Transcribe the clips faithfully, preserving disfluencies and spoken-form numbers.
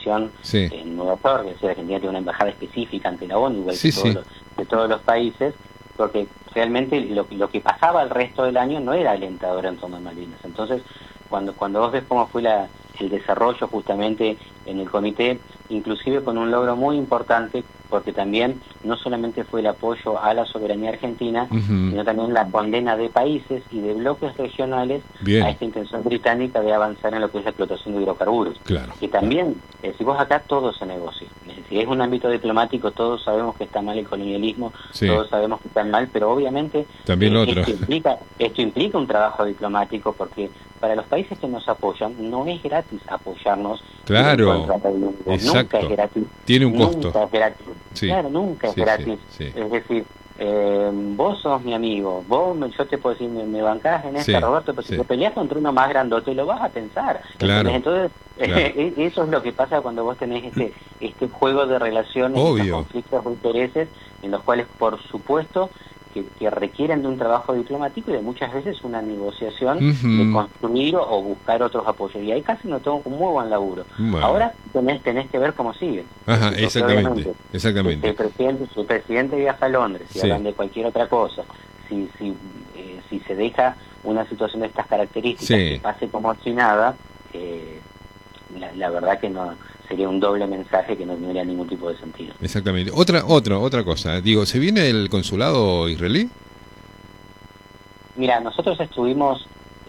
representación sí. en Nueva York, es decir, Argentina tiene una embajada específica ante la ONU, igual Sí, que todos, sí. los, de todos los países, porque realmente lo, lo que pasaba el resto del año no era alentador en torno a Malvinas. Entonces, cuando cuando vos ves cómo fue la, el desarrollo justamente en el comité, inclusive con un logro muy importante, porque también no solamente fue el apoyo a la soberanía argentina, Uh-huh. sino también la condena de países y de bloques regionales Bien. a esta intención británica de avanzar en lo que es la explotación de hidrocarburos. Claro. Que también, eh, si vos acá todo se negocia. Si es un ámbito diplomático, todos sabemos que está mal el colonialismo, Sí. todos sabemos que está mal, pero obviamente También lo eh, otro. Esto implica, esto implica un trabajo diplomático, porque para los países que nos apoyan no es gratis apoyarnos. Claro, nunca exacto. es gratis. Tiene un Nunca costo. es gratis. Sí. Claro, nunca Sí, es gratis. sí, sí. Es decir, eh, vos sos mi amigo, vos, me- yo te puedo decir, me, me bancás en esta, Sí, Roberto, pero sí. si te peleas contra uno más grandote, lo vas a pensar. Claro, Entonces, claro. eh, eso es lo que pasa cuando vos tenés este, este juego de relaciones, Obvio. estos conflictos de intereses, en los cuales, por supuesto, que, que requieren de un trabajo diplomático y de muchas veces una negociación Uh-huh. de construir o buscar otros apoyos. Y ahí casi no tengo un muy buen laburo. Bueno. Ahora tenés, tenés que ver cómo siguen. Ajá, Porque, exactamente, obviamente, exactamente. Si el presidente, si el presidente viaja a Londres, si Sí. hablan de cualquier otra cosa, si si eh, si se deja una situación de estas características Sí. que pase como si nada, eh, la, la verdad que no sería un doble mensaje que no tendría ningún tipo de sentido. Exactamente. Otra, otra, otra cosa. Digo, ¿se viene el consulado israelí? Mira, nosotros estuvimos,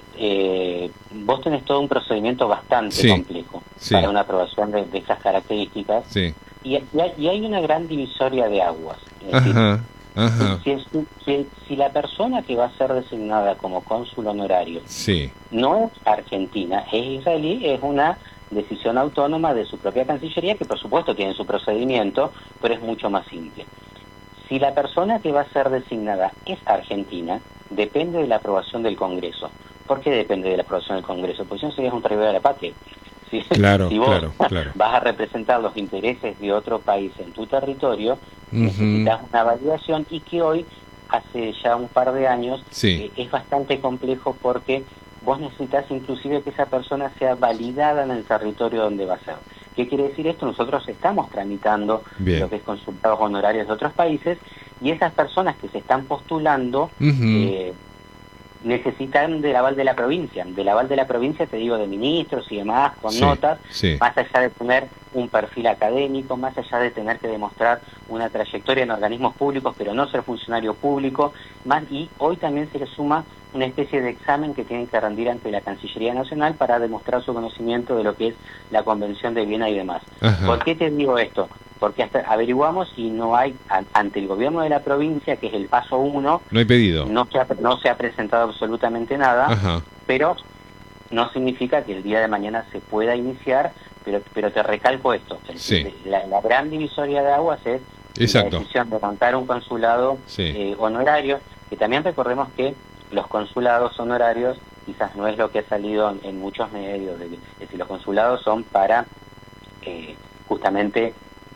eh, vos tenés todo un procedimiento bastante Sí, complejo sí. para una aprobación de, de esas características, Sí. y, y, hay, y hay una gran divisoria de aguas. Es decir, Ajá, ajá. Si, si, si, si la persona que va a ser designada como cónsul honorario Sí. no es argentina, es israelí, es una decisión autónoma de su propia Cancillería, que por supuesto tiene su procedimiento, pero es mucho más simple. Si la persona que va a ser designada es argentina, depende de la aprobación del Congreso. ¿Por qué depende de la aprobación del Congreso? Porque si no serías un traidor a la patria. Si, Claro, si vos claro, claro. vas a representar los intereses de otro país en tu territorio, Uh-huh. necesitas una validación, y que hoy, hace ya un par de años, Sí. eh, es bastante complejo, porque vos necesitas inclusive que esa persona sea validada en el territorio donde va a ser. ¿Qué quiere decir esto? Nosotros estamos tramitando Bien. lo que es consultados honorarios de otros países, y esas personas que se están postulando Uh-huh. eh, necesitan del aval de la provincia. Del aval de la provincia, te digo, de ministros y demás, con Sí, notas, sí. más allá de tener un perfil académico, más allá de tener que demostrar una trayectoria en organismos públicos, pero no ser funcionario público, más, y hoy también se le suma una especie de examen que tienen que rendir ante la Cancillería Nacional para demostrar su conocimiento de lo que es la Convención de Viena y demás. Ajá. ¿Por qué te digo esto? Porque hasta averiguamos y no hay, ante el gobierno de la provincia, que es el paso uno, No hay pedido. no se ha, no se ha presentado absolutamente nada, Ajá. pero no significa que el día de mañana se pueda iniciar, pero pero te recalco esto, el- Sí. la, la gran divisoria de aguas es Exacto. la decisión de montar un consulado Sí. eh, honorario, que también recordemos que los consulados honorarios quizás no es lo que ha salido en, en muchos medios, de, es decir, los consulados son para eh, justamente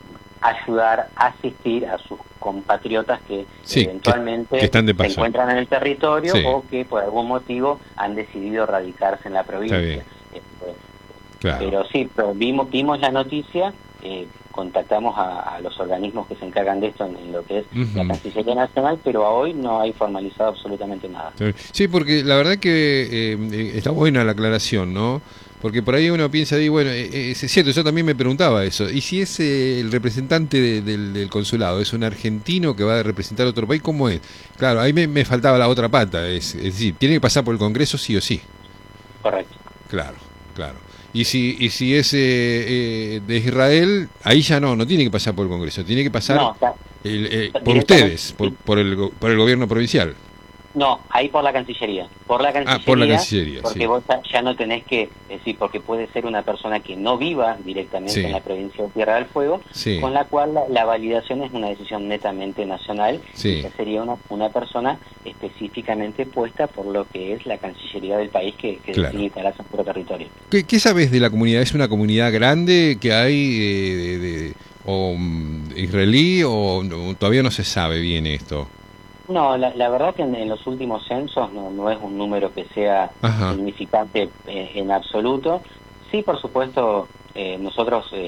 ayudar, asistir a sus compatriotas que Sí, eventualmente que- que están de se paso. encuentran en el territorio, Sí. o que por algún motivo han decidido radicarse en la provincia. bien. Eh, Claro. Pero sí, pero vimos, vimos la noticia, eh, contactamos a, a los organismos que se encargan de esto en, en lo que es Ujú. la Cancillería Nacional, pero a hoy no hay formalizado absolutamente nada. Sí, porque la verdad que eh, está buena la aclaración, ¿no? Porque por ahí uno piensa, y bueno, eh, es cierto, yo también me preguntaba eso. ¿Y si es eh, el representante de, del, del consulado, es un argentino que va a representar a otro país, cómo es? Claro, ahí me, me faltaba la otra pata, es, es decir, tiene que pasar por el Congreso sí o sí. Correcto. Claro, claro. Y si y si es eh, eh, de Israel, ahí ya no, no tiene que pasar por el Congreso, tiene que pasar No, está- el, eh, por directamente- ustedes, por, por, el, go- por el gobierno provincial. No, ahí por la Cancillería. Por la Cancillería, Ah, por la Cancillería, porque sí. vos ya- ya no tenés que, es decir, porque puede ser una persona que no viva directamente Sí. en la provincia de Tierra del Fuego, Sí. con la cual la, la validación es una decisión netamente nacional, Sí. y ya sería una, una persona específicamente puesta por lo que es la Cancillería del país que, que Claro. decide instalarse en puro territorio. ¿Qué, qué sabes de la comunidad? ¿Es una comunidad grande que hay eh, de, de- o mm, israelí o no, todavía no se sabe bien esto? No, la, la verdad que en, en los últimos censos no, no es un número que sea Ajá. significante eh, en absoluto. Sí, por supuesto, eh, nosotros... Eh,